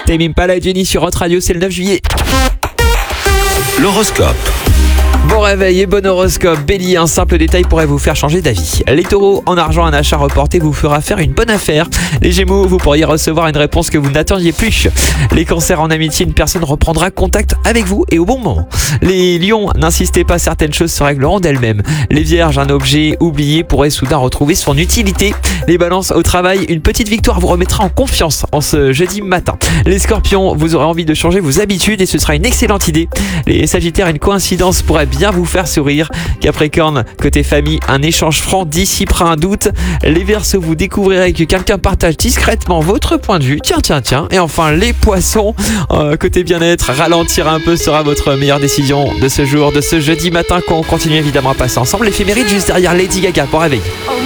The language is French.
Tame Impala et Jenny sur Hot Radio, c'est le 9 juillet. L'horoscope. Bon réveil et bon horoscope. Bélier, un simple détail pourrait vous faire changer d'avis. Les taureaux, en argent, un achat reporté vous fera faire une bonne affaire. Les gémeaux, vous pourriez recevoir une réponse que vous n'attendiez plus. Les cancers, en amitié, une personne reprendra contact avec vous et au bon moment. Les lions, n'insistez pas, certaines choses se régleront d'elles-mêmes. Les vierges, un objet oublié pourrait soudain retrouver son utilité. Les balances, au travail, une petite victoire vous remettra en confiance en ce jeudi matin. Les scorpions, vous aurez envie de changer vos habitudes et ce sera une excellente idée. Les sagittaires, une coïncidence pourrait bien vous faire sourire. Capricorne, côté famille, un échange franc dissipera un doute. Les Verseaux, vous découvrirez que quelqu'un partage discrètement votre point de vue. Tiens. Et enfin, les poissons, côté bien-être, ralentir un peu sera votre meilleure décision de ce jour, de ce jeudi matin qu'on continue évidemment à passer ensemble. L'éphéméride juste derrière Lady Gaga pour réveiller.